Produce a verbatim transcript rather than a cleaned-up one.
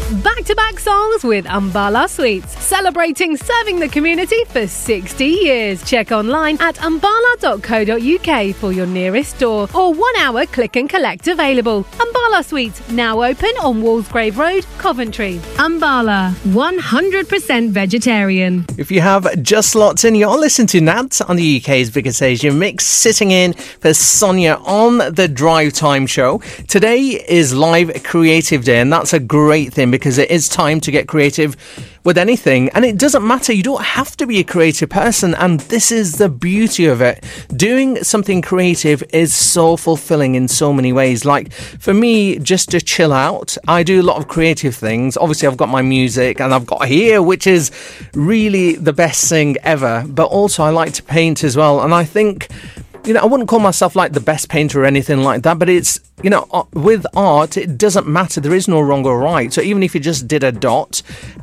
Back-to-back songs with Ambala Sweets, celebrating serving the community for sixty years. Check online at ambala dot co dot uk for your nearest store or one-hour click and collect available. Ambala Sweets, now open on Walsgrave Road, Coventry. Ambala, one hundred percent vegetarian. If you have just locked in, you're listening to Nat on the U K's biggest Asian mix, sitting in for Sonia on the Drive Time show. Today is Live Creative Day, and that's a great thing because it is time to get creative with anything, and it doesn't matter. You don't have to be a creative person, and this is the beauty of it. Doing something creative is so fulfilling in so many ways. Like for me, just to chill out, I do a lot of creative things. Obviously I've got my music and I've got here, which is really the best thing ever, but also I like to paint as well. And I think, you know, I wouldn't call myself like the best painter or anything like that, but it's, you know, with art, it doesn't matter. There is no wrong or right. So even if you just did a dot